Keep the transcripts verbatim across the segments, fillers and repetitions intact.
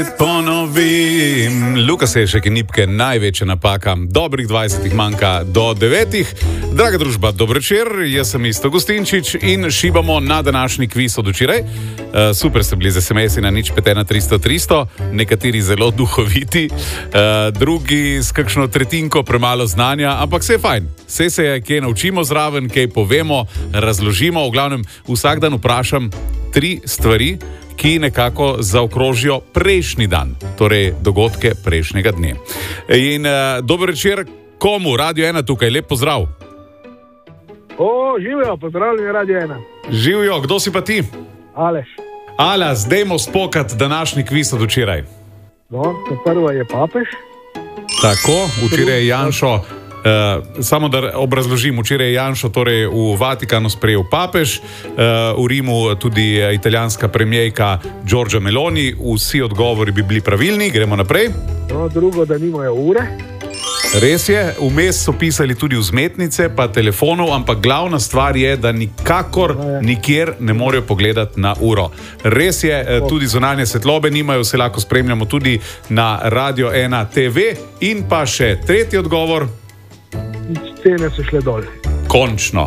Ponovim, Luka Sešek in Nipke, največja napaka, dobrih dvajsetih manjka do devetih. Draga družba, dober večer, jaz sem Isto Gustinčič in šibamo na današnji kviz od včeraj. Uh, super ste bili z es em esi na nič pet ena tristo tristo, nekateri zelo duhoviti, uh, drugi s kakšno tretjinko premalo znanja, ampak vse je fajn. Vse se je, kaj naučimo zraven, kaj povemo, razložimo. V glavnem, vsak dan vprašam tri stvari, ki nekako zaokrožijo prejšnji dan, torej dogodke prejšnjega dne. In uh, dober večer komu? Radio ena tukaj, lep pozdrav. O, živijo, pozdravljeni Radio ena. Živijo, kdo si pa ti? Aleš. Ala, zdajmo spokat današnji kviz od včeraj. No, prva je papež. Tako, včeraj je Janšo, uh, samo da obrazložim, včeraj je Janšo torej v Vatikanu sprejel papež, uh, v Rimu tudi italijanska premijejka Giorgia Meloni, vsi odgovori bi bili pravilni, gremo naprej. No, drugo, da nimajo ure. Res je, vmes so pisali tudi vzmetnice, pa telefonov, ampak glavna stvar je, da nikakor nikjer ne morejo pogledati na uro. Res je, tudi zunanje svetlobe nimajo, se lahko spremljamo tudi na Radio ena te ve. In pa še tretji odgovor. Cene so šle dol. Končno.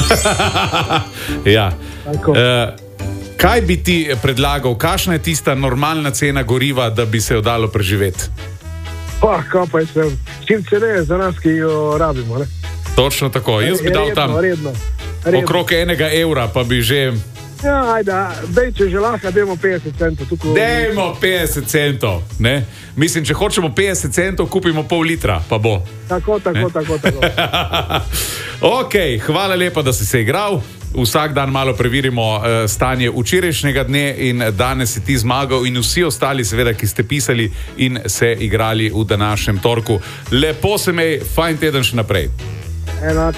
Ja. E, kaj bi ti predlagal, kakšna je tista normalna cena goriva, da bi se jo dalo preživeti? Pa, kaj pa je, čim cene za nas, ki jo rabimo, ne? Točno tako, jaz bi dal tam redno, redno. okrog enega evra, pa bi že... Ja, ajde, dej, če že lahko, dajmo petdeset centov. Tukaj... Dajmo petdeset centov, ne? Mislim, če hočemo petdeset centov, kupimo pol litra, pa bo. Tako, tako, tako, tako. Ok, hvala lepa, da si se igral. Vsak dan malo preverimo uh, stanje včerajšnjega dne in danes si ti zmagal in vsi ostali seveda, ki ste pisali in se igrali v današnjem torku. Lepo se mej, fajn teden še naprej. Enak.